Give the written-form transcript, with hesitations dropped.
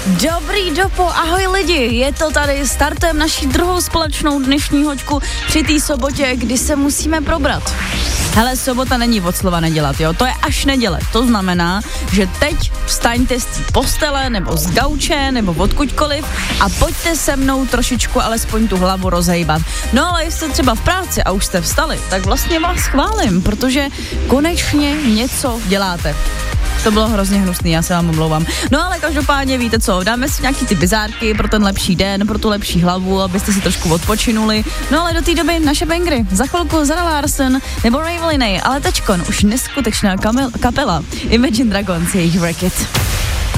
Dobrý dopo, ahoj lidi, je to tady, startujeme naší druhou společnou dnešní hoďku při té sobotě, kdy se musíme probrat. Hele, sobota není od slova nedělat, jo, to je až neděle, to znamená, že teď vstaňte z té postele, nebo z gauče, nebo odkuďkoliv a pojďte se mnou trošičku alespoň tu hlavu rozhejbat. No ale jestli třeba v práci a už jste vstali, tak vlastně vás chválím, protože konečně něco děláte. To bylo hrozně hnusný, já se vám omlouvám. No ale každopádně víte co, dáme si nějaký ty bizárky pro ten lepší den, pro tu lepší hlavu, abyste si trošku odpočinuli. No ale do té doby naše bangry. Za chvilku Zara Larsson nebo Raveliny, ale teďkon už neskutečná kapela Imagine Dragons, jejich Wreck It.